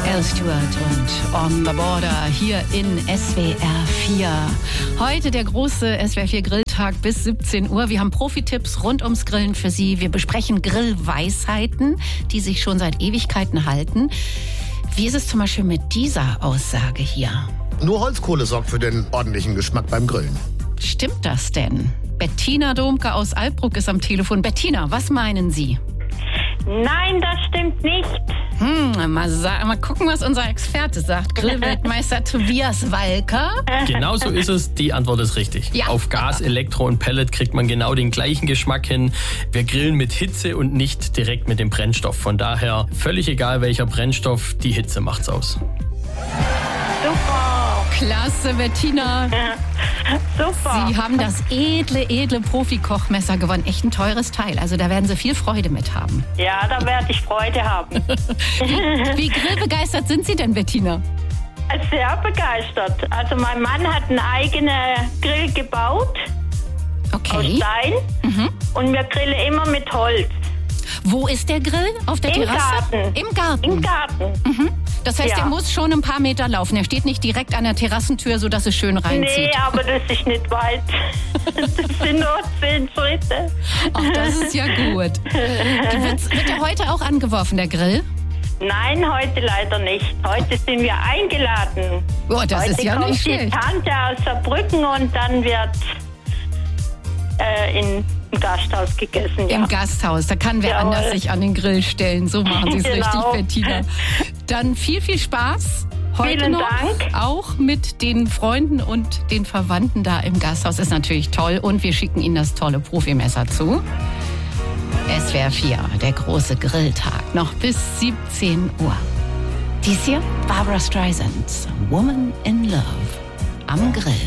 Al Stewart und On the Border hier in SWR 4. Heute der große SWR 4 Grilltag bis 17 Uhr. Wir haben Profi-Tipps rund ums Grillen für Sie. Wir besprechen Grillweisheiten, die sich schon seit Ewigkeiten halten. Wie ist es zum Beispiel mit dieser Aussage hier? Nur Holzkohle sorgt für den ordentlichen Geschmack beim Grillen. Stimmt das denn? Bettina Domke aus Alpbruck ist am Telefon. Bettina, was meinen Sie? Nein, das stimmt nicht. Mal gucken, was unser Experte sagt. Grillweltmeister Tobias Walker. Genau so ist es. Die Antwort ist richtig. Ja. Auf Gas, Elektro und Pellet kriegt man genau den gleichen Geschmack hin. Wir grillen mit Hitze und nicht direkt mit dem Brennstoff. Von daher völlig egal, welcher Brennstoff, die Hitze macht's aus. Super. Klasse, Bettina. Super. Sie haben das edle Profi-Kochmesser gewonnen. Echt ein teures Teil. Also da werden Sie viel Freude mit haben. Ja, da werde ich Freude haben. Wie grillbegeistert sind Sie denn, Bettina? Sehr begeistert. Also mein Mann hat einen eigenen Grill gebaut aus Okay. Stein und wir grillen immer mit Holz. Wo ist der Grill? Auf der Im Terrasse? Garten. Im Garten. Im Garten. Das heißt, Ja. er muss schon ein paar Meter laufen. Er steht nicht direkt an der Terrassentür, sodass es schön reinzieht. Nee, aber das ist nicht weit. Das sind nur 10 Schritte. Ach, das ist ja gut. Wird er heute auch angeworfen, der Grill? Nein, heute leider nicht. Heute sind wir eingeladen. Oh, das heute ist ja kommt nicht die schlecht. Tante aus Saarbrücken und dann wird im Gasthaus gegessen. Ja. Im Gasthaus, da kann wer Jawohl. anders sich an den Grill stellen. So machen Sie es Genau. richtig, Bettina. Dann viel Spaß heute Vielen noch. Dank. Auch mit den Freunden und den Verwandten da im Gasthaus. Ist natürlich toll. Und wir schicken Ihnen das tolle Profimesser zu. SWR 4, der große Grilltag. Noch bis 17 Uhr. Dies hier, Barbra Streisand, Woman in Love am Grill.